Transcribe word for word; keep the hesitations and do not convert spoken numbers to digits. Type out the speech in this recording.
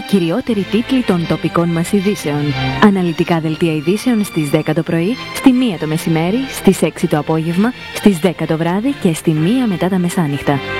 κυριότεροι τίτλοι των τοπικών μας ειδήσεων. Αναλυτικά δελτία ειδήσεων στις δέκα το πρωί, στη μία το μεσημέρι, στις έξι το απόγευμα, στις δέκα το βράδυ και στη μία μετά τα μεσάνυχτα.